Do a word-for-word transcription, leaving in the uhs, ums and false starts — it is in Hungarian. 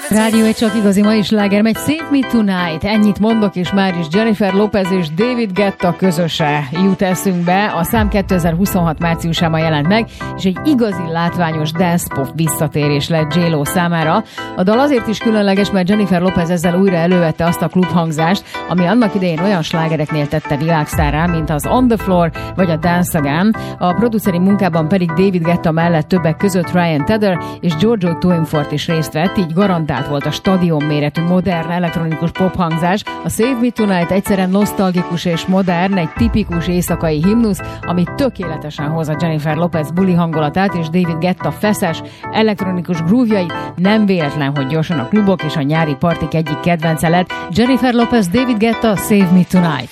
Rádió egy csak igazi mai sláger megy, Save Me Tonight. Ennyit mondok, és már is Jennifer Lopez és David Guetta közöse jut eszünkbe. A szám kétezer-huszonhat márciusában jelent meg, és egy igazi látványos dance pop visszatérés lett J-Lo számára. A dal azért is különleges, mert Jennifer Lopez ezzel újra elővette azt a klubhangzást, ami annak idején olyan slágereknél tette világsztárrá, mint az On the Floor vagy a Dance Again. A produceri munkában pedig David Guetta mellett többek között Ryan Tedder és Giorgio Toinfort is részt vett, így garantált volt a stadion méretű modern elektronikus pophangzás. A Save Me Tonight egyszerűen nosztalgikus és modern, egy tipikus éjszakai himnusz, ami tökéletesen hozza Jennifer Lopez buli hangulatát és David Guetta feszes, elektronikus groove-jait. Nem véletlen, hogy gyorsan a klubok és a nyári partik egyik kedvence lett. Jennifer Lopez, David Guetta, Save Me Tonight.